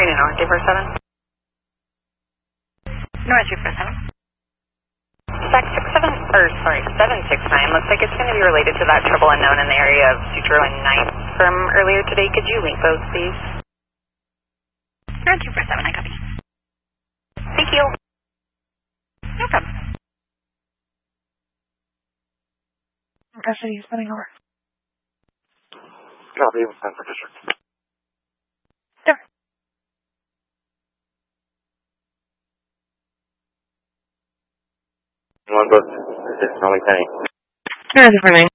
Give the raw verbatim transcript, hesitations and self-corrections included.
Marina North two four seven. North two four seven. Stack six seven, or sorry, seven six nine. Looks like it's going to be related to that trouble unknown in the area of Sutro and Ninth from earlier today. Could you link those, please? North two four seven, I copy. Thank you. No problem. Custody is running over. Copy, Stanford District. Sure. One book, this is only Penny. North two four nine.